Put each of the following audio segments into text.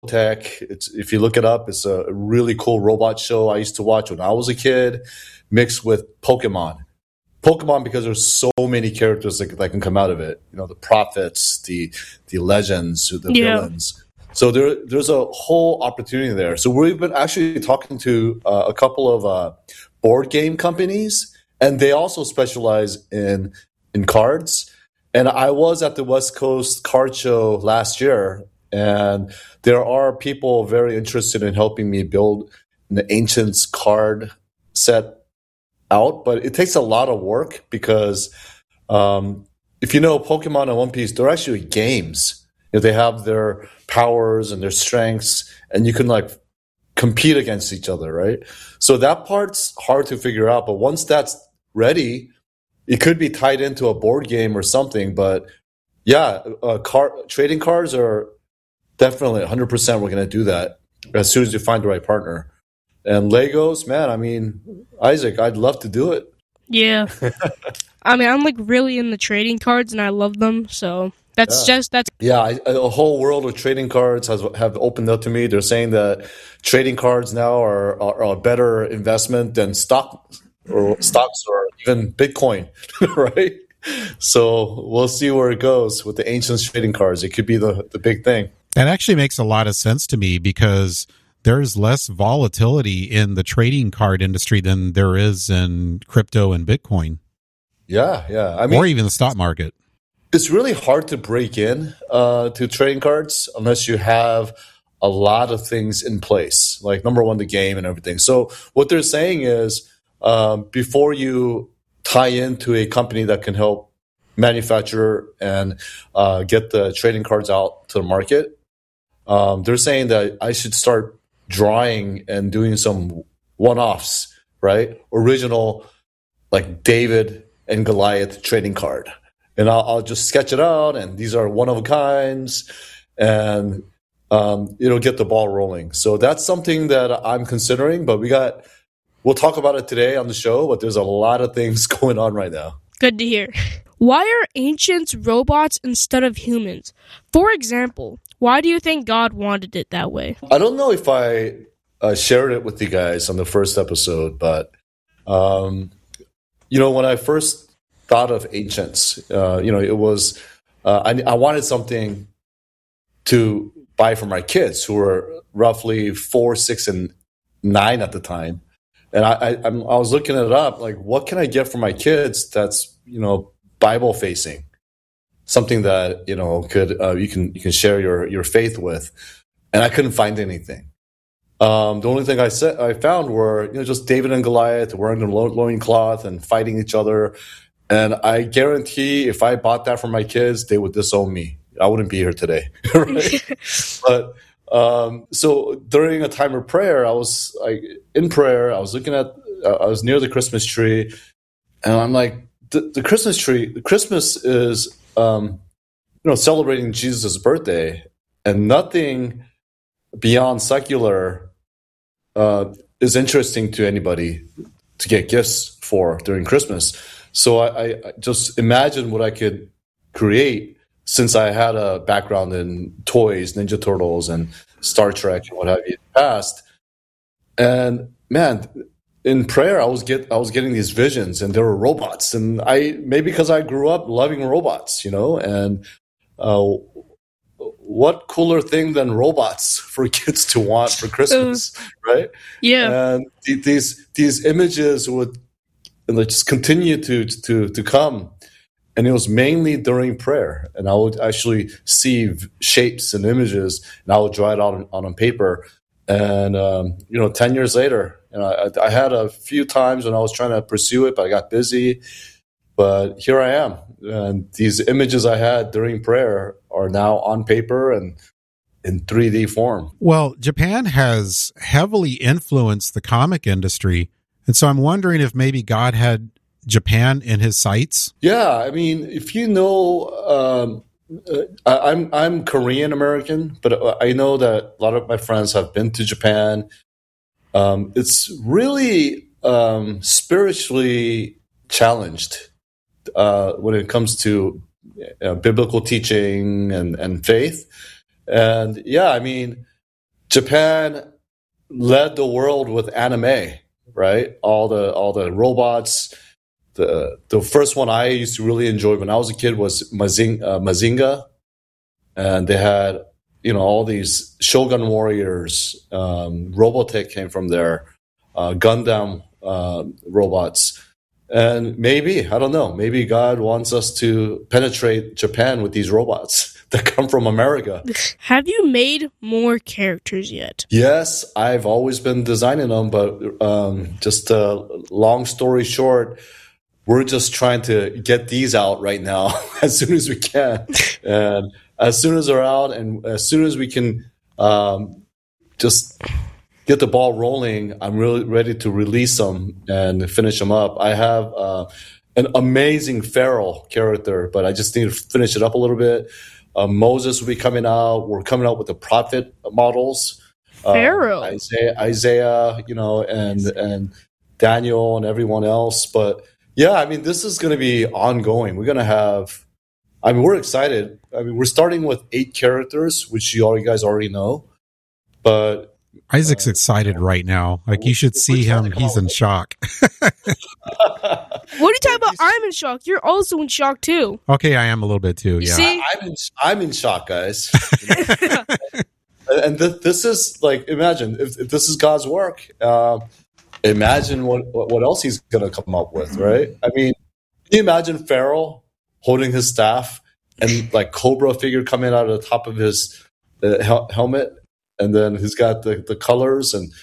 Robotech. If you look it up, it's a really cool robot show I used to watch when I was a kid, mixed with Pokemon. Pokemon, because there's so many characters that can come out of it. You know, the prophets, the legends, the villains. So there's a whole opportunity there. So we've been actually talking to a couple of board game companies, and they also specialize in cards. And I was at the West Coast Card Show last year, and there are people very interested in helping me build the Ancients card set out, but it takes a lot of work because if you know Pokemon and One Piece, they're actually games. You know, they have their powers and their strengths, and you can like compete against each other, right? So that part's hard to figure out, but once that's ready, it could be tied into a board game or something. But yeah, trading cards are definitely 100%. We're going to do that as soon as you find the right partner. And Legos, man, I mean, Isaac, I'd love to do it. Yeah. I mean, I'm like really into trading cards and I love them. So that's. Yeah, a whole world of trading cards have opened up to me. They're saying that trading cards now are a better investment than stocks or even Bitcoin, right? So we'll see where it goes with the Ancients trading cards. It could be the big thing. That actually makes a lot of sense to me because there's less volatility in the trading card industry than there is in crypto and Bitcoin. Yeah. I mean, or even the stock market. It's really hard to break in to trading cards unless you have a lot of things in place, like number one, the game and everything. So what they're saying is before you tie into a company that can help manufacture and get the trading cards out to the market, they're saying that I should start drawing and doing some one-offs, right? Original, like David and Goliath trading card. And I'll just sketch it out, and these are one-of-a-kinds, and it'll get the ball rolling. So that's something that I'm considering, but we'll talk about it today on the show, but there's a lot of things going on right now. Good to hear. Why are ancients robots instead of humans? For example, why do you think God wanted it that way? I don't know if I shared it with you guys on the first episode, but when I first thought of ancients, it was I wanted something to buy for my kids who were roughly 4, 6, and 9 at the time, and I was looking it up, like what can I get for my kids that's Bible facing. Something that could you can share your faith with, and I couldn't find anything. The only thing I found were just David and Goliath wearing the loincloth and fighting each other, and I guarantee if I bought that for my kids, they would disown me. I wouldn't be here today, right? But so during a time of prayer, I was in prayer. I was looking at I was near the Christmas tree, and I'm like, the Christmas tree. The Christmas is celebrating Jesus' birthday, and nothing beyond secular is interesting to anybody to get gifts for during Christmas. So I just imagined what I could create since I had a background in toys, Ninja Turtles, and Star Trek, and what have you in the past. And man, in prayer, I was getting these visions, and there were robots, and maybe because I grew up loving robots, and what cooler thing than robots for kids to want for Christmas, right? Yeah. And these images would just continue to come, and it was mainly during prayer, and I would actually see shapes and images, and I would draw it out on paper. And 10 years later, I had a few times when I was trying to pursue it, but I got busy. But here I am, and these images I had during prayer are now on paper and in 3D form. Well, Japan has heavily influenced the comic industry, and so I'm wondering if maybe God had Japan in his sights. Yeah, I mean, if you know, I'm Korean American, but I know that a lot of my friends have been to Japan. It's really spiritually challenged when it comes to biblical teaching and faith. And yeah, I mean, Japan led the world with anime, right? All the robots. The first one I used to really enjoy when I was a kid was Mazinga, and they had all these Shogun Warriors. Robotech came from there, Gundam robots, and maybe I don't know. Maybe God wants us to penetrate Japan with these robots that come from America. Have you made more characters yet? Yes, I've always been designing them, but just a long story short, we're just trying to get these out right now as soon as we can. And as soon as they're out and as soon as we can just get the ball rolling, I'm really ready to release them and finish them up. I have an amazing Pharaoh character, but I just need to finish it up a little bit. Moses will be coming out. We're coming out with the prophet models. Pharaoh. Isaiah, and Daniel and everyone else. But yeah, I mean, this is going to be ongoing. We're going to have, we're excited. We're starting with 8 characters, which you guys already know. But Isaac's excited right now. Like, you should see him. He's in shock. What are you talking about? I'm in shock. You're also in shock, too. Okay, I am a little bit, too. Yeah. See? I'm in shock, guys. And this is like, imagine if this is God's work. Imagine what else he's going to come up with, right? I mean, can you imagine Pharaoh holding his staff and like Cobra figure coming out of the top of his helmet, and then he's got the colors, and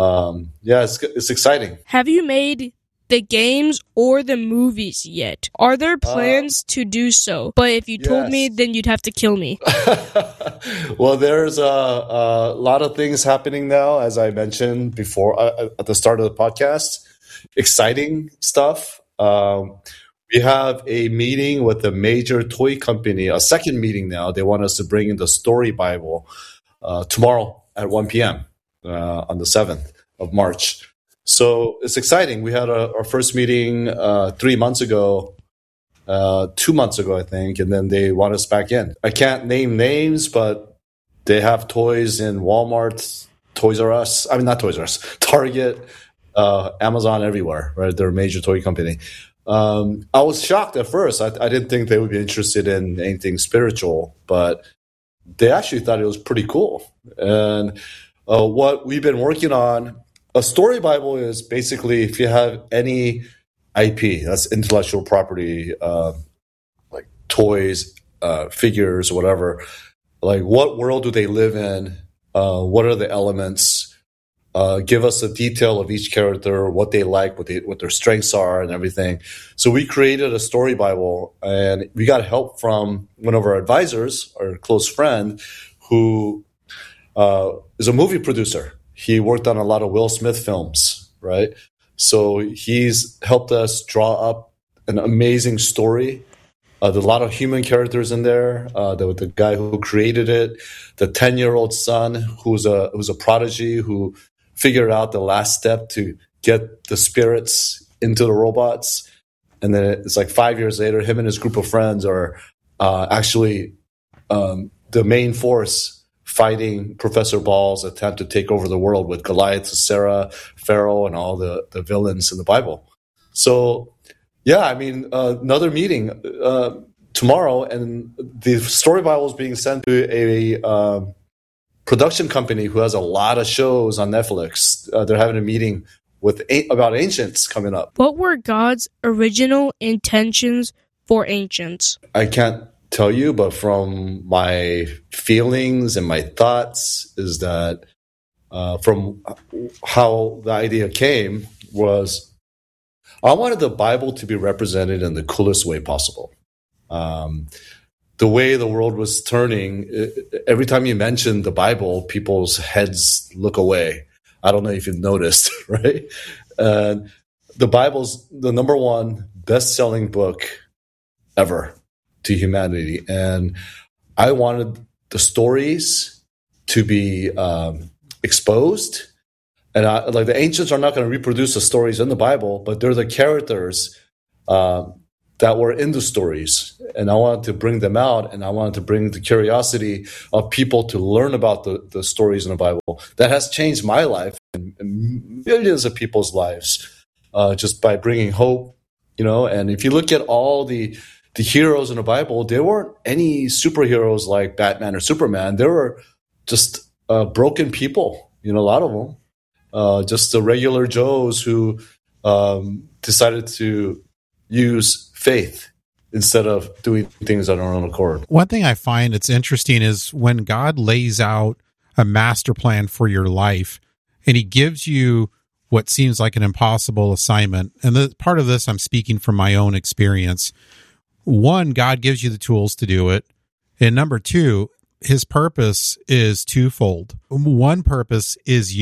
it's exciting. Have you made the games or the movies yet? Are there plans to do so? But if you told me, then you'd have to kill me. Well, there's a lot of things happening now, as I mentioned before at the start of the podcast. Exciting stuff. We have a meeting with a major toy company, a second meeting now. They want us to bring in the Story Bible tomorrow at 1 p.m. On the 7th of March. So it's exciting. We had our first meeting 3 months ago, 2 months ago, I think, and then they want us back in. I can't name names, but they have toys in Walmart, Toys R Us. I mean, not Toys R Us, Target, Amazon, everywhere, right? They're a major toy company. I was shocked at first. I didn't think they would be interested in anything spiritual, but they actually thought it was pretty cool. And what we've been working on, a Story Bible is basically if you have any IP, that's intellectual property, like toys, figures, whatever, like what world do they live in? What are the elements? Give us a detail of each character, what they like, what their strengths are, and everything. So we created a Story Bible, and we got help from one of our advisors, our close friend, who is a movie producer. He worked on a lot of Will Smith films, right? So he's helped us draw up an amazing story. There's a lot of human characters in there. The guy who created it, the 10-year-old son who's a prodigy who figured out the last step to get the spirits into the robots. And then it's like 5 years later, him and his group of friends are actually the main force fighting Professor Ball's attempt to take over the world with Goliath, Sisera, Pharaoh, and all the villains in the Bible. So, another meeting tomorrow, and the Story Bible is being sent to a production company who has a lot of shows on Netflix. They're having a meeting about Ancients coming up. What were God's original intentions for Ancients? I can't tell you, but from my feelings and my thoughts is that from how the idea came was I wanted the Bible to be represented in the coolest way possible. The way the world was turning, every time you mention the Bible, people's heads look away. I don't know if you've noticed, right? The Bible's the number one best-selling book ever to humanity. And I wanted the stories to be exposed. And the ancients are not going to reproduce the stories in the Bible, but they're the characters that were in the stories. And I wanted to bring them out, and I wanted to bring the curiosity of people to learn about the stories in the Bible that has changed my life and millions of people's lives, just by bringing hope, And if you look at all the heroes in the Bible, there weren't any superheroes like Batman or Superman. There were just broken people, a lot of them, just the regular Joes who decided to use faith instead of doing things on our own accord. One thing I find it's interesting is when God lays out a master plan for your life and he gives you what seems like an impossible assignment. And the part of this, I'm speaking from my own experience. One, God gives you the tools to do it. And number two, his purpose is twofold. One purpose is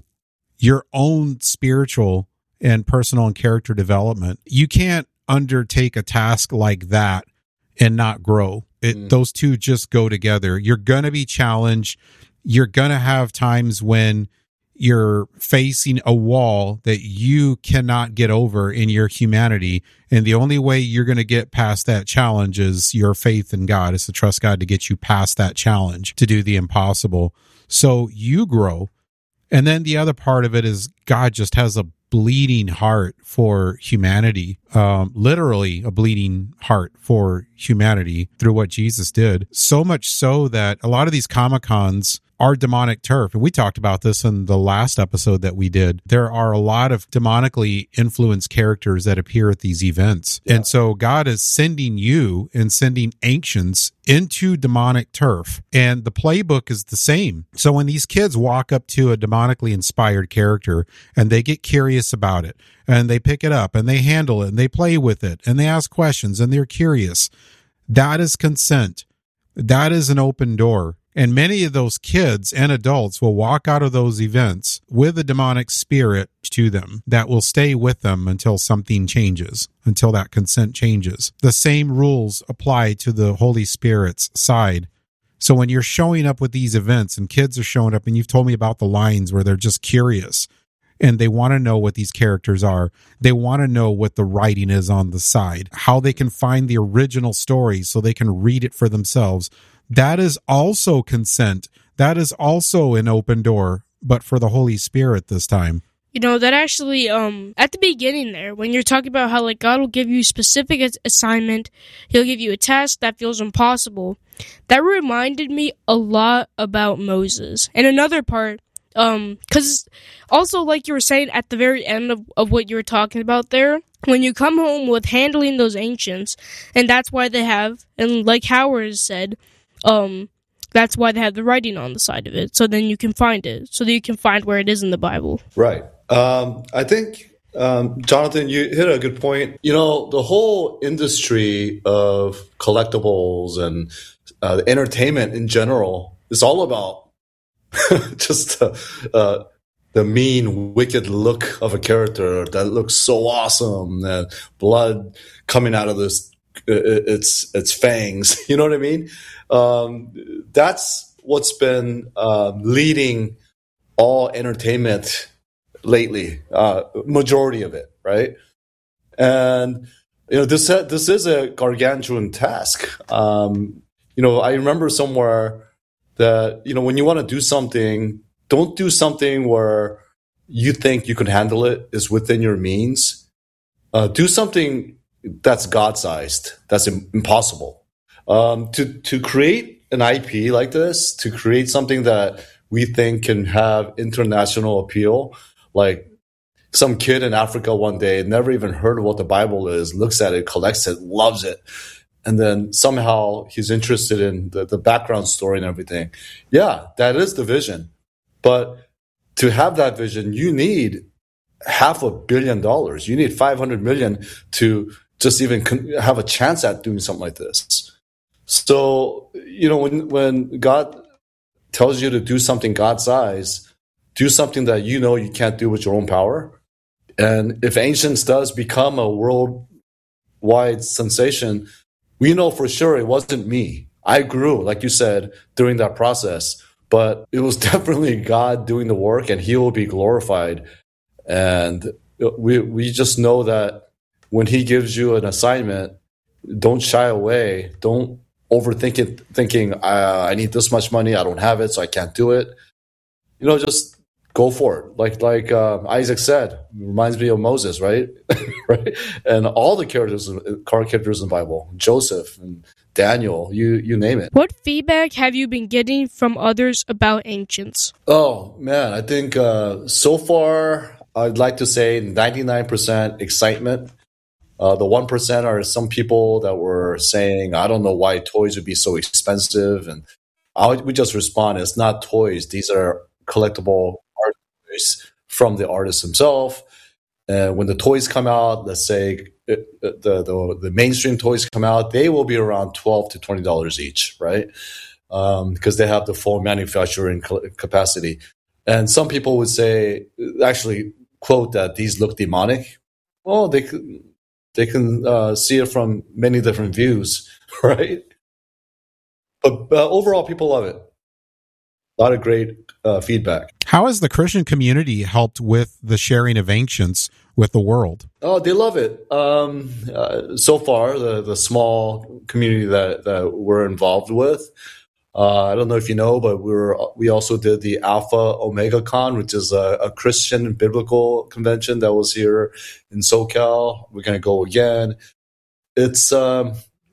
your own spiritual and personal and character development. You can't undertake a task like that and not grow. Those two just go together. You're going to be challenged. You're going to have times when you're facing a wall that you cannot get over in your humanity. And the only way you're going to get past that challenge is your faith in God, is to trust God to get you past that challenge, to do the impossible. So you grow. And then the other part of it is God just has a bleeding heart for humanity, literally a bleeding heart for humanity through what Jesus did. So much so that a lot of these Comic-Cons are demonic turf. And we talked about this in the last episode that we did. There are a lot of demonically influenced characters that appear at these events. Yeah. And so God is sending you and sending ancients into demonic turf. And the playbook is the same. So when these kids walk up to a demonically inspired character and they get curious about it and they pick it up and they handle it and they play with it and they ask questions and they're curious, that is consent. That is an open door. And many of those kids and adults will walk out of those events with a demonic spirit to them that will stay with them until something changes, until that consent changes. The same rules apply to the Holy Spirit's side. So when you're showing up with these events and kids are showing up, and you've told me about the lines where they're just curious and they want to know what these characters are. They want to know what the writing is on the side, how they can find the original story so they can read it for themselves. That is also consent. That is also an open door, but for the Holy Spirit this time. That actually, at the beginning there, when you're talking about how, God will give you specific assignment, he'll give you a task that feels impossible, that reminded me a lot about Moses. And another part, because also, like you were saying at the very end of what you were talking about there, when you come home with handling those ancients, and that's why they have, and like Howard has said, that's why they have the writing on the side of it, so then you can find it, so that you can find where it is in the Bible. Right. I think, Jonathan, you hit a good point. The whole industry of collectibles and entertainment in general is all about just the mean, wicked look of a character that looks so awesome, and blood coming out of its fangs. You know what I mean? That's what's been leading all entertainment lately, majority of it, right? And this is a gargantuan task. I remember somewhere that when you want to do something, don't do something where you think you can handle it, is within your means. Do something that's God-sized, that's impossible. To create an IP like this, to create something that we think can have international appeal, like some kid in Africa one day, never even heard of what the Bible is, looks at it, collects it, loves it, and then somehow he's interested in the background story and everything. Yeah, that is the vision. But to have that vision, you need $500 million. You need $500 million to just even have a chance at doing something like this. So, when God tells you to do something God-sized, do something that you can't do with your own power. And if Ancients does become a worldwide sensation, we know for sure it wasn't me. I grew, like you said, during that process, but it was definitely God doing the work, and he will be glorified. And we just know that when he gives you an assignment, don't shy away. Don't overthink it, thinking, I need this much money, I don't have it, so I can't do it. just go for it. Like Isaac said, reminds me of Moses, right? Right, and all the characters in the Bible, Joseph and Daniel, you name it. What feedback have you been getting from others about Ancients? Oh man, I think so far I'd like to say 99% excitement. The 1% are some people that were saying, I don't know why toys would be so expensive. And we just respond, it's not toys. These are collectible art toys from the artist himself. And when the toys come out, let's say the mainstream toys come out, they will be around $12 to $20 each, right? Because they have the full manufacturing capacity. And some people would say, actually quote that these look demonic. Well, they can see it from many different views, right? But overall, people love it. A lot of great feedback. How has the Christian community helped with the sharing of Ancients with the world? Oh, they love it. So far, the small community that we're involved with, I don't know if you know, but we also did the Alpha Omega Con, which is a Christian biblical convention that was here in SoCal. We're going to go again. It's, I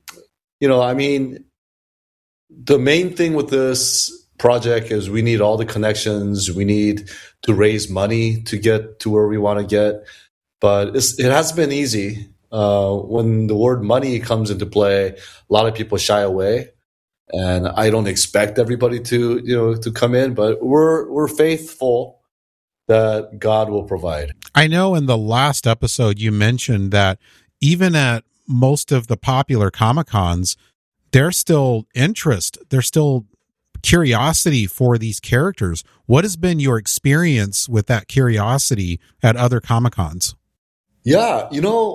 mean, the main thing with this project is we need all the connections. We need to raise money to get to where we want to get. But it hasn't been easy. When the word money comes into play, a lot of people shy away. And I don't expect everybody to come in, but we're faithful that God will provide. I know in the last episode you mentioned that even at most of the popular Comic-Cons, there's still interest. There's still curiosity for these characters. What has been your experience with that curiosity at other Comic-Cons? Yeah,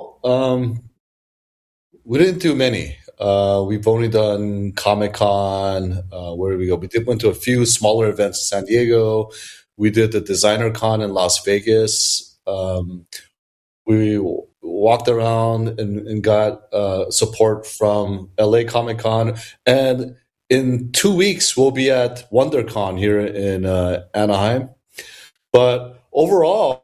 we didn't do many. We've only done Comic-Con. Where did we go? We went to a few smaller events in San Diego. We did the Designer Con in Las Vegas. We walked around and got support from LA Comic-Con. And in 2 weeks, we'll be at WonderCon here in Anaheim. But overall,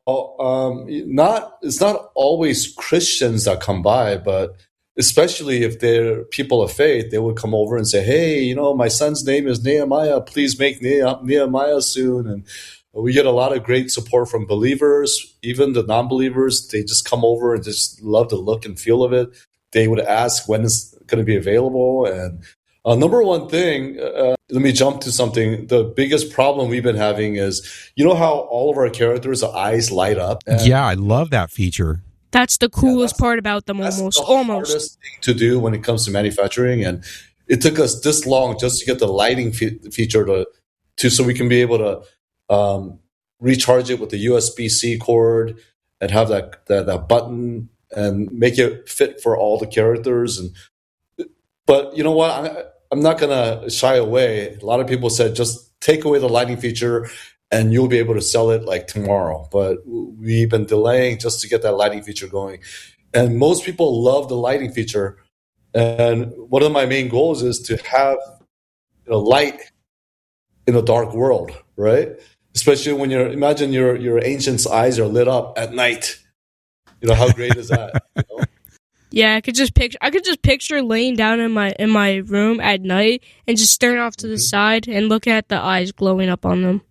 it's not always Christians that come by, but especially if they're people of faith, they would come over and say, hey, my son's name is Nehemiah. Please make Nehemiah soon. And we get a lot of great support from believers, even the non-believers. They just come over and just love the look and feel of it. They would ask when it's going to be available. And number one thing, let me jump to something. The biggest problem we've been having is, how all of our characters' eyes light up? Yeah, I love that feature. That's the coolest part about them, almost. That's the hardest thing to do when it comes to manufacturing, and it took us this long just to get the lighting feature so we can be able to recharge it with the USB-C cord and have that button and make it fit for all the characters. But you know what? I'm not gonna shy away. A lot of people said just take away the lighting feature and you'll be able to sell it like tomorrow. But we've been delaying just to get that lighting feature going. And most people love the lighting feature. And one of my main goals is to have light in a dark world, right? Especially when imagine your ancient's eyes are lit up at night. How great is that? Yeah, I could just picture laying down in my room at night and just staring off to the side and looking at the eyes glowing up on them.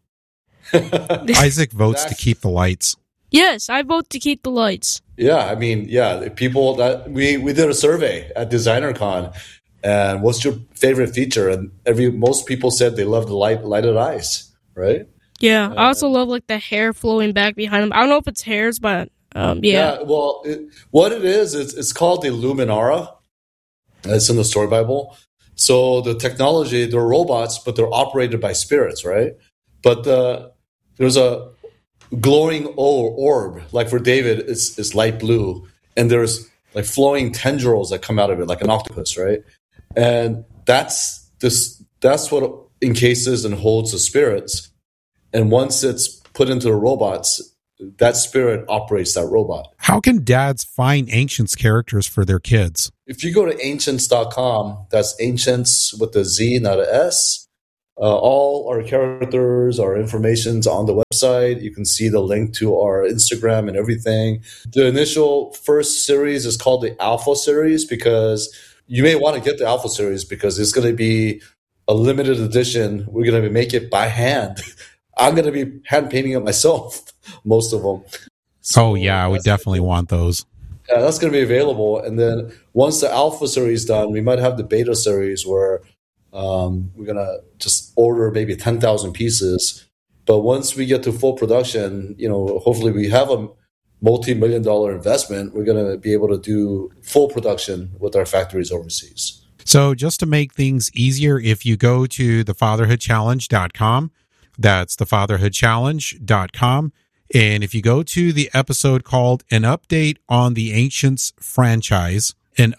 Isaac votes to keep the lights. Yes, I vote to keep the lights. Yeah, I mean, people that we did a survey at DesignerCon, and what's your favorite feature? And most people said they love the lighted eyes, right? Yeah, I also love the hair flowing back behind them. I don't know if it's hairs, but yeah. Well, what it is, it's called the Luminara. It's in the Story Bible. So the technology, they're robots, but they're operated by spirits, right? But there's a glowing orb, like for David, it's light blue, and there's flowing tendrils that come out of it, like an octopus, right? And that's what encases and holds the spirits. And once it's put into the robots, that spirit operates that robot. How can dads find Ancients characters for their kids? If you go to ancients.com, that's Ancients with a Z, not a S. All our characters, our information's on the website. You can see the link to our Instagram and everything. The initial first series is called the Alpha series because you may want to get the Alpha series because it's going to be a limited edition. We're going to make it by hand. I'm going to be hand painting it myself, most of them. So yeah, we definitely want those. Yeah, that's going to be available. And then once the Alpha series is done, we might have the Beta series where we're going to just order maybe 10,000 pieces. But once we get to full production, hopefully we have a multi-million-dollar investment. We're going to be able to do full production with our factories overseas. So just to make things easier, if you go to thefatherhoodchallenge.com, that's thefatherhoodchallenge.com. And if you go to the episode called An Update on the Ancients Franchise,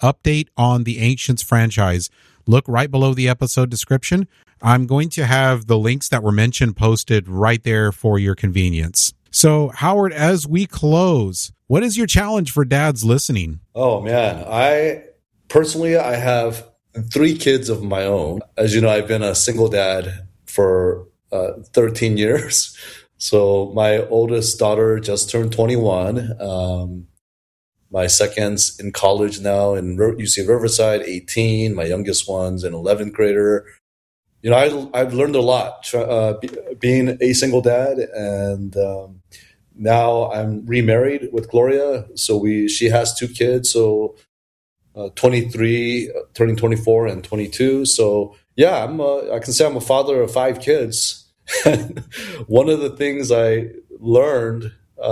look right below the episode description. I'm going to have the links that were mentioned posted right there for your convenience. So, Howard, as we close, what is your challenge for dads listening? Oh, man. I have 3 kids of my own. As you know, I've been a single dad for 13 years. So my oldest daughter just turned 21. My second's in college now in UC Riverside, 18. My youngest one's an 11th grader. I've learned a lot being a single dad, and now I'm remarried with Gloria. So she has 2 kids, so 23, turning 24, and 22. So yeah, I can say I'm a father of 5 kids. One of the things I learned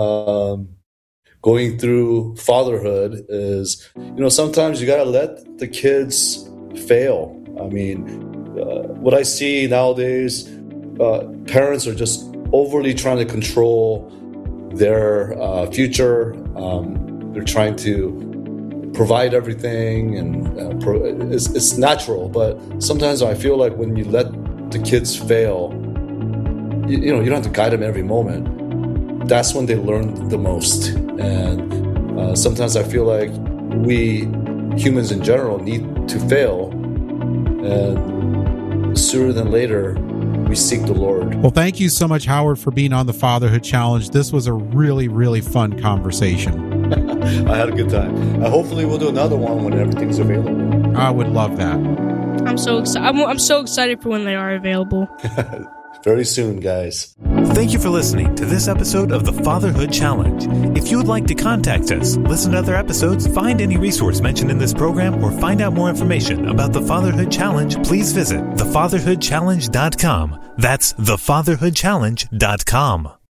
going through fatherhood is, sometimes you got to let the kids fail. I mean, what I see nowadays, parents are just overly trying to control their future. They're trying to provide everything, and it's natural. But sometimes I feel like when you let the kids fail, you don't have to guide them every moment. That's when they learn the most. And sometimes I feel like we humans in general need to fail, and sooner than later we seek the Lord. Well, thank you so much, Howard, for being on the Fatherhood Challenge. This was a really, really fun conversation. I had a good time. Hopefully we'll do another one when everything's available. I would love that. I'm so excited. I'm so excited for when they are available. Very soon, guys. Thank you for listening to this episode of the Fatherhood Challenge. If you would like to contact us, listen to other episodes, find any resource mentioned in this program, or find out more information about the Fatherhood Challenge, please visit thefatherhoodchallenge.com. That's thefatherhoodchallenge.com.